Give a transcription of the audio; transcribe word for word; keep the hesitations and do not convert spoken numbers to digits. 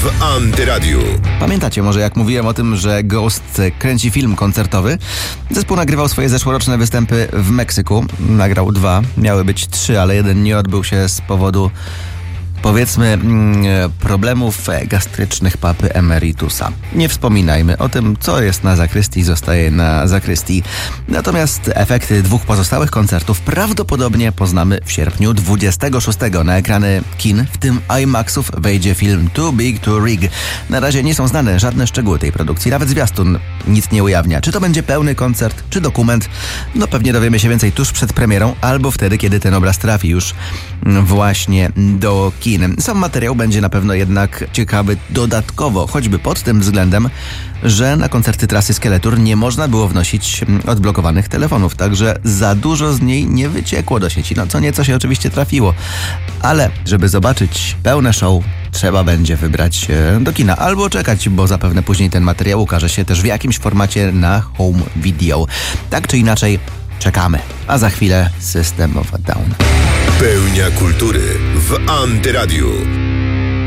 w Antyradiu. Pamiętacie może, jak mówiłem o tym, że Ghost kręci film koncertowy? Zespół nagrywał swoje zeszłoroczne występy w Meksyku. Nagrał dwa, miały być trzy, ale jeden nie odbył się z powodu, powiedzmy, problemów gastrycznych papy emeritusa. Nie wspominajmy o tym, co jest na zakrystii, zostaje na zakrystii. Natomiast efekty dwóch pozostałych koncertów prawdopodobnie poznamy w sierpniu dwudziestego szóstego. Na ekrany kin, w tym IMAXów, wejdzie film Too Big to Rig. Na razie nie są znane żadne szczegóły tej produkcji, nawet zwiastun nic nie ujawnia. Czy to będzie pełny koncert, czy dokument? No pewnie dowiemy się więcej tuż przed premierą, albo wtedy, kiedy ten obraz trafi już właśnie do kin. Sam materiał będzie na pewno jednak ciekawy dodatkowo, choćby pod tym względem, że na koncerty trasy Skeletor nie można było wnosić odblokowanych telefonów, także za dużo z niej nie wyciekło do sieci. No co nieco się oczywiście trafiło, ale żeby zobaczyć pełne show, trzeba będzie wybrać się do kina albo czekać, bo zapewne później ten materiał ukaże się też w jakimś formacie na home video. Tak czy inaczej, czekamy. A za chwilę System of a Down. Pełnia kultury w Antyradiu.